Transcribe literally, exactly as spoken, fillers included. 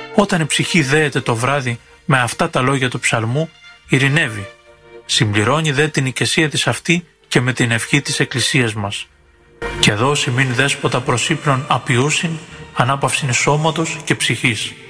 Όταν η ψυχή δέεται το βράδυ με αυτά τα λόγια του ψαλμού, ειρηνεύει. Συμπληρώνει δε την οικεσία της αυτή και με την ευχή της Εκκλησίας μας. «Και δώσει μην δέσποτα προς ύπνον απειούσιν, ανάπαυσιν σώματος και ψυχής».